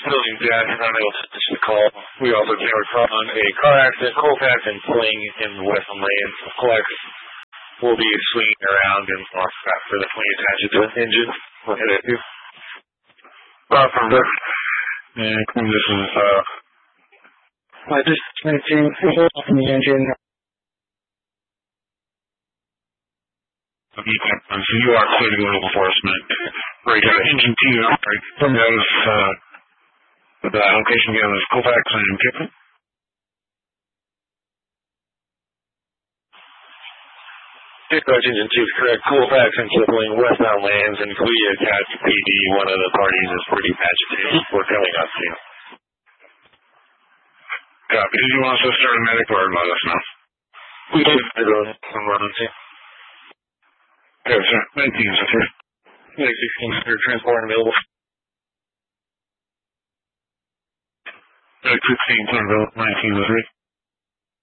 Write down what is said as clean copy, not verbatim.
building gas and unable to answer the call. We also came upon a car accident, Colfax and Fling in the western lanes. Colfax will be swinging around and off after the Fling attaches to the engine. We'll hit it too. From this. And this is, just maintain from the engine. So you are clear to go to enforcement. Right, engine 2, right, from those, the location again is Colfax and Kiffin. Dispatch engine 2 is correct. Colfax and Kipling, westbound lanes, and Clea Cats PD. One of the parties is pretty agitated. We're coming up to you. Copy. Did you want us to start a medic or let us know? We did. I go from running to. Okay, sir. 19 is the first. Medic 1600, transport available. Medic 16 available. 19 is the first.